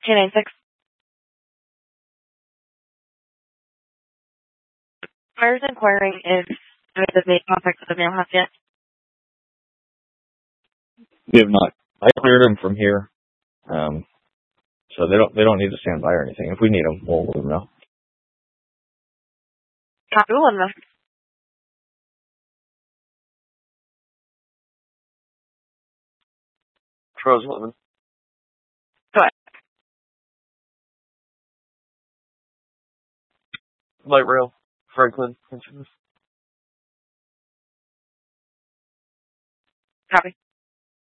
K96. Fire's inquiring if they've made contact with the mail house yet. We have not. I cleared them from here, so they don't need to stand by or anything. If we need them, we'll let them know. Copy, we'll let them know. Pros 11. Go ahead. Light rail. Franklin. Copy.